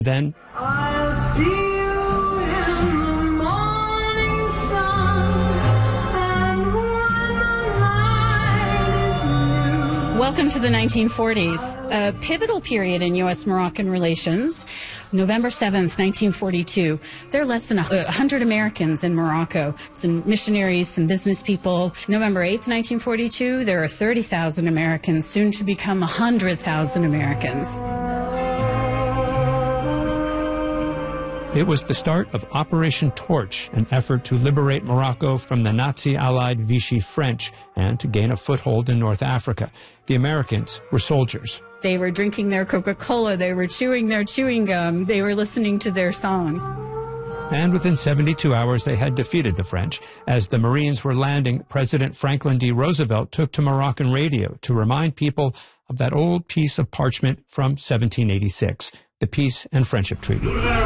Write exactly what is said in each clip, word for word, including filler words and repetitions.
Then, I'll see you in the morning sun, and when the night is new. Welcome to the nineteen forties, a pivotal period in U S Moroccan relations. November seventh, nineteen forty-two. There are less than one hundred Americans in Morocco, some missionaries, some business people. November eighth, nineteen forty-two, there are thirty thousand Americans, soon to become one hundred thousand Americans. it was the start of Operation Torch, an effort to liberate Morocco from the Nazi-allied Vichy French and to gain a foothold in North Africa. The Americans were soldiers. They were drinking their Coca-Cola, they were chewing their chewing gum, they were listening to their songs. And within seventy-two hours, they had defeated the French. As the Marines were landing, President Franklin D. Roosevelt took to Moroccan radio to remind people of that old piece of parchment from seventeen eighty-six, the Peace and Friendship Treaty.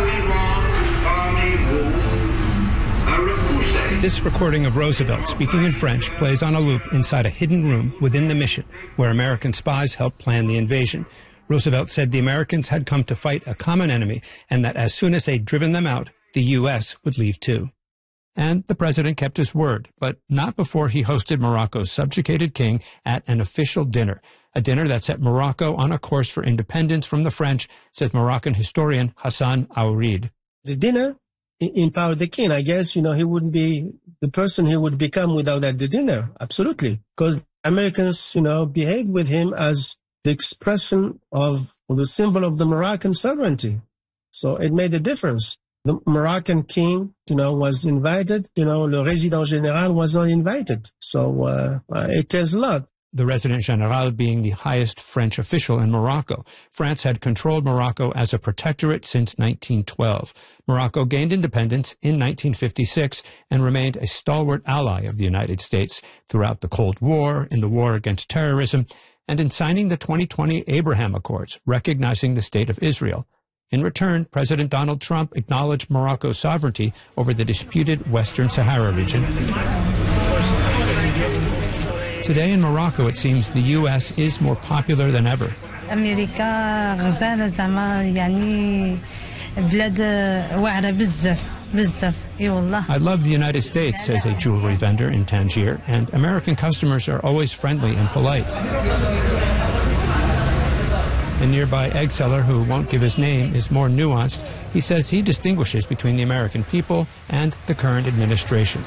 This recording of Roosevelt speaking in French plays on a loop inside a hidden room within the mission, where American spies helped plan the invasion. Roosevelt said the Americans had come to fight a common enemy, and that as soon as they'd driven them out, the U S would leave too. And the president kept his word, but not before he hosted Morocco's subjugated king at an official dinner, a dinner that set Morocco on a course for independence from the French, says Moroccan historian Hassan Aourid. The dinner empowered the king. I guess, you know, he wouldn't be the person he would become without that the dinner. Absolutely. Because Americans, you know, behaved with him as the expression of the symbol of the Moroccan sovereignty. So it made a difference. The Moroccan king, you know, was invited. You know, le résident général was not invited. So uh, it tells a lot. The resident general being the highest French official in Morocco. France had controlled Morocco as a protectorate since nineteen twelve. Morocco gained independence in nineteen fifty-six and remained a stalwart ally of the United States throughout the Cold War, in the war against terrorism, and in signing the twenty twenty Abraham Accords, recognizing the State of Israel. In return, President Donald Trump acknowledged Morocco's sovereignty over the disputed Western Sahara region. Today in Morocco, it seems the U S is more popular than ever. أمريكا غزالة زعما يعني بلاد واعرة بزاف بزاف إي والله. I love the United States, says a jewelry vendor in Tangier, and American customers are always friendly and polite. A nearby egg seller who won't give his name is more nuanced. He says he distinguishes between the American people and the current administration.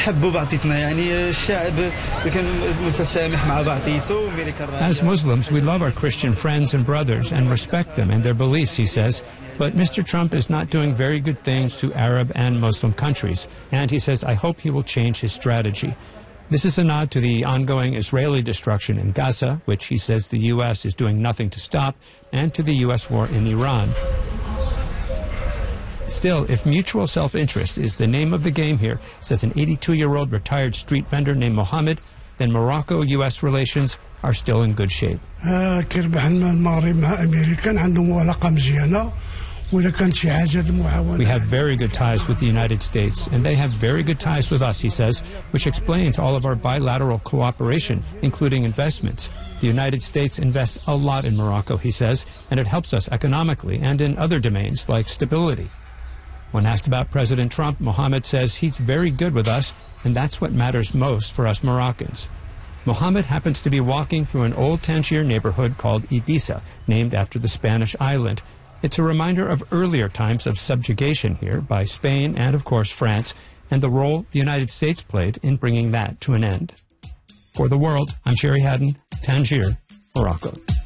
As Muslims, we love our Christian friends and brothers and respect them and their beliefs, he says. But Mister Trump is not doing very good things to Arab and Muslim countries. And he says, I hope he will change his strategy. This is a nod to the ongoing Israeli destruction in Gaza, which he says the U S is doing nothing to stop, and to the U S war in Iran. Still, if mutual self-interest is the name of the game here, says an eighty-two-year-old retired street vendor named Mohammed, then Morocco-U S relations are still in good shape. We have very good ties with the United States, and they have very good ties with us, he says, which explains all of our bilateral cooperation, including investments. The United States invests a lot in Morocco, he says, and it helps us economically and in other domains like stability. When asked about President Trump, Mohammed says he's very good with us, and that's what matters most for us Moroccans. Mohammed happens to be walking through an old Tangier neighborhood called Ibiza, named after the Spanish island. It's a reminder of earlier times of subjugation here by Spain and, of course, France, and the role the United States played in bringing that to an end. For The World, I'm Sherry Haddon, Tangier, Morocco.